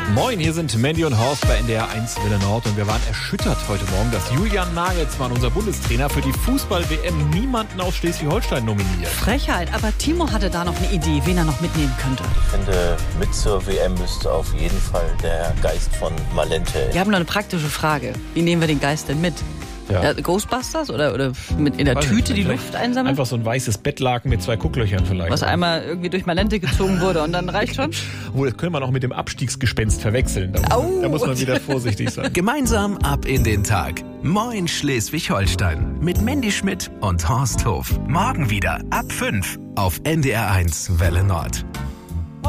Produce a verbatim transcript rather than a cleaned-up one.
Moin, hier sind Mandy und Horst bei N D R eins Welle Nord und wir waren erschüttert heute Morgen, dass Julian Nagelsmann, unser Bundestrainer, für die Fußball-W M niemanden aus Schleswig-Holstein nominiert. Frechheit, aber Timo hatte da noch eine Idee, wen er noch mitnehmen könnte. Ich finde, mit zur W M müsste auf jeden Fall der Geist von Malente. Wir haben noch eine praktische Frage. Wie nehmen wir den Geist denn mit? Ja. Ja, Ghostbusters oder, oder mit in der Weiß Tüte nicht, die Luft einsammeln? Einfach so ein weißes Bettlaken mit zwei Gucklöchern vielleicht. Was einmal irgendwie durch Malente gezogen wurde und dann reicht schon? Obwohl, das können wir noch mit dem Abstiegsgespenst verwechseln. Da, Au. da muss man wieder vorsichtig sein. Gemeinsam ab in den Tag. Moin Schleswig-Holstein. Mit Mandy Schmidt und Horst Hof. Morgen wieder ab fünf auf N D R eins Welle Nord.